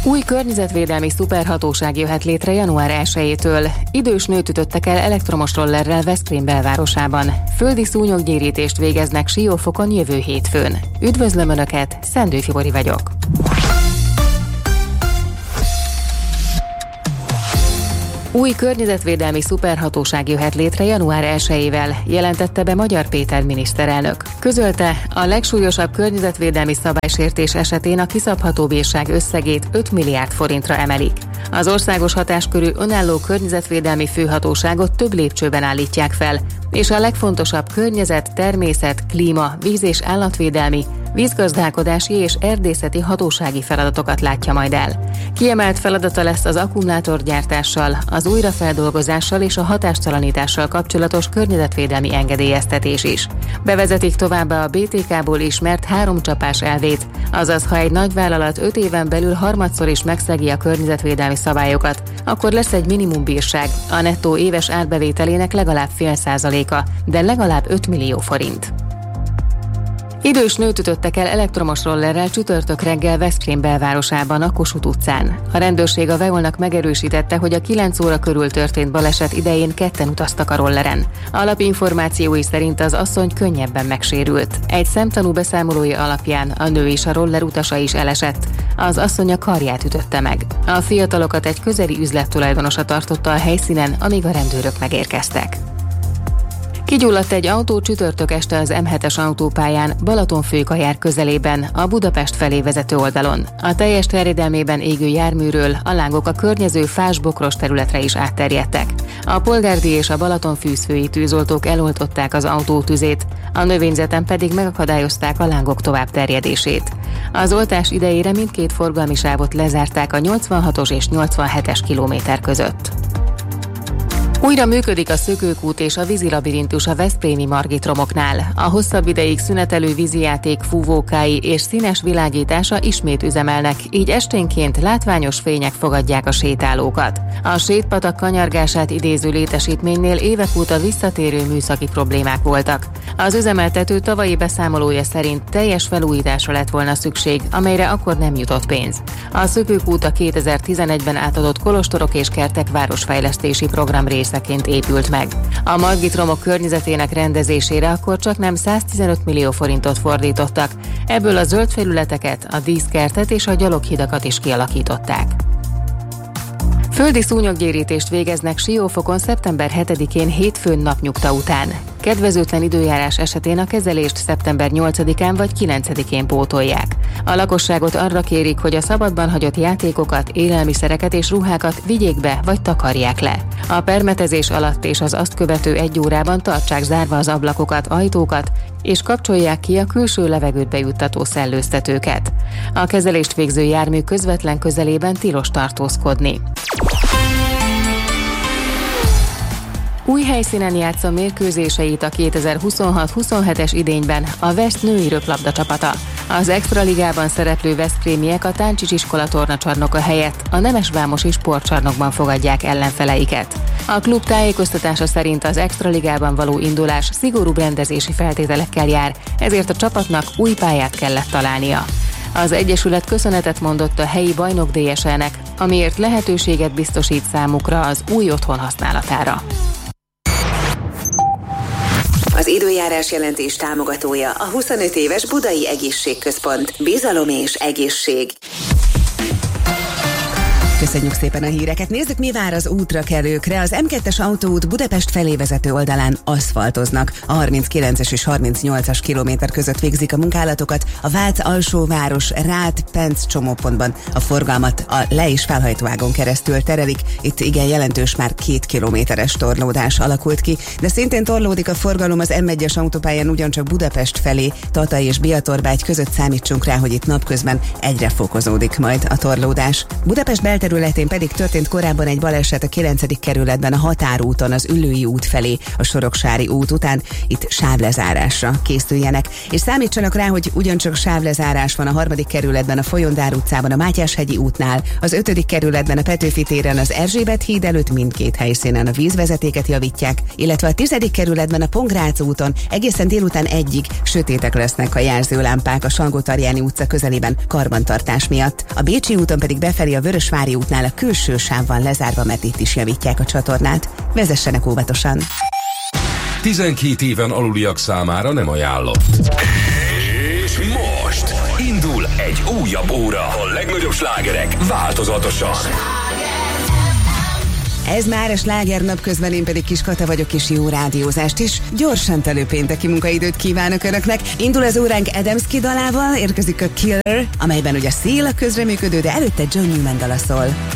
Új környezetvédelmi szuperhatóság jöhet létre január 1-től. Idős nőt ütöttek el elektromos rollerrel Veszprém belvárosában. Földi szúnyoggyérítést végeznek Siófokon jövő hétfőn. Üdvözlöm Önöket, Szendő Fibori vagyok. Új környezetvédelmi szuperhatóság jöhet létre január 1-ével, jelentette be Magyar Péter miniszterelnök. Közölte, a legsúlyosabb környezetvédelmi szabálysértés esetén a kiszabható bírság összegét 5 milliárd forintra emelik. Az országos hatáskörű önálló környezetvédelmi főhatóságot több lépcsőben állítják fel, és a legfontosabb környezet, természet, klíma, víz- és állatvédelmi, vízgazdálkodási és erdészeti hatósági feladatokat látja majd el. Kiemelt feladata lesz az akkumulátorgyártással, az újrafeldolgozással és a hatástalanítással kapcsolatos környezetvédelmi engedélyeztetés is. Bevezetik továbbá a BTK-ból ismert 3 csapás elvét, azaz ha egy nagyvállalat 5 éven belül harmadszor is megszegi a környezetvédelmi szabályokat, akkor lesz egy minimumbírság, a nettó éves árbevételének legalább 0,5%, de legalább 5 millió forint. Idős nőt ütöttek el elektromos rollerrel csütörtök reggel Veszprém belvárosában, a Kossuth utcán. A rendőrség a Veolnak megerősítette, hogy a 9 óra körül történt baleset idején ketten utaztak a rolleren. Alapinformációi szerint az asszony könnyebben megsérült. Egy szemtanú beszámolója alapján a nő és a roller utasa is elesett. Az asszony a karját ütötte meg. A fiatalokat egy közeli üzlet tulajdonosa tartotta a helyszínen, amíg a rendőrök megérkeztek. Kigyulladt egy autó csütörtök este az M7-es autópályán Balatonfőkajár közelében, a Budapest felé vezető oldalon. A teljes terjedelmében égő járműről a lángok a környező fás-bokros területre is átterjedtek. A Polgárdi és a Balatonfűzfői tűzoltók eloltották az autó tüzét, a növényzeten pedig megakadályozták a lángok tovább terjedését. Az oltás idejére mindkét forgalmi sávot lezárták a 86-os és 87-es kilométer között. Újra működik a szökőkút és a vízilabirintus a veszprémi Margit-romoknál. A hosszabb ideig szünetelő vízijáték fúvókái és színes világítása ismét üzemelnek, így esténként látványos fények fogadják a sétálókat. A sétpatak kanyargását idéző létesítménynél évek óta visszatérő műszaki problémák voltak. Az üzemeltető tavalyi beszámolója szerint teljes felújításra lett volna szükség, amelyre akkor nem jutott pénz. A szökőkút a 2011-ben átadott Kolostorok és Kertek városfejlesztési program részeként épült meg. A Margit-romok környezetének rendezésére akkor csaknem 115 millió forintot fordítottak, ebből a zöld felületeket, a díszkertet és a gyaloghidakat is kialakították. Földi szúnyoggyérítést végeznek Siófokon szeptember 7-én hétfőn napnyugta után. Kedvezőtlen időjárás esetén a kezelést szeptember 8-án vagy 9-én pótolják. A lakosságot arra kérik, hogy a szabadban hagyott játékokat, élelmiszereket és ruhákat vigyék be vagy takarják le. A permetezés alatt és az azt követő 1 órában tartsák zárva az ablakokat, ajtókat, és kapcsolják ki a külső levegőt bejuttató szellőztetőket. A kezelést végző jármű közvetlen közelében tilos tartózkodni. Új helyszínen játsza mérkőzéseit a 2026-27-es idényben a Vest női röplabda csapata. Az Extraligában szereplő veszprémiek a Táncsics iskola tornacsarnoka helyett a Nemesvámosi sportcsarnokban fogadják ellenfeleiket. A klub tájékoztatása szerint az Extraligában való indulás szigorúbb rendezési feltételekkel jár, ezért a csapatnak új pályát kellett találnia. Az egyesület köszönetet mondott a helyi bajnok DSL-nek, amiért lehetőséget biztosít számukra az új otthon használatára. Az időjárás jelentés támogatója a 25 éves Budai Egészségközpont. Bizalom és egészség. Köszönjük szépen a híreket. Nézzük, mi vár az útrakelőkre. Az M2-es autóút Budapest felé vezető oldalán aszfaltoznak. A 39-es és 38-as kilométer között végzik a munkálatokat. A Vác-Alsóváros Rád-Penc csomópontban a forgalmat a le- és felhajtóágon keresztül terelik. Itt igen jelentős, már 2 kilométeres torlódás alakult ki, de szintén torlódik a forgalom az M1-es autópályán ugyancsak Budapest felé, Tatai és Biatorbágy között. Számítsunk rá, hogy itt napközben egyre fokozódik majd a torlódás. Budapest belterületén területén pedig történt korábban egy baleset a 9. kerületben a Határúton, az Üllői út felé, a Soroksári út után. Itt sávlezárásra készüljenek. És számítsanak rá, hogy ugyancsak sávlezárás van a 3. kerületben a Folyondár utcában, a Mátyás-hegyi útnál, az 5. kerületben a Petőfi téren, az Erzsébet híd előtt mindkét helyszínen a vízvezetéket javítják, illetve a 10. kerületben a Pongrác úton egészen délután 1-ig sötétek lesznek a jelzőlámpák a Salgótarjáni utca közelében karbantartás miatt. A Bécsi úton pedig befelé a Vörösvári útnál a külső sáv van lezárva, mert itt is javítják a csatornát. Vezessenek óvatosan! 12 éven aluliak számára nem ajánlott. És most indul egy újabb óra. A legnagyobb slágerek változatosan. Ez már a Sláger napközben, én pedig Kis Kata vagyok, és jó rádiózást is. Gyorsan telő pénteki munkaidőt kívánok Önöknek. Indul az óránk Adamski dalával, érkezik a Killer, amelyben ugye Seal a közreműködő, de előtte John Newman dala szól.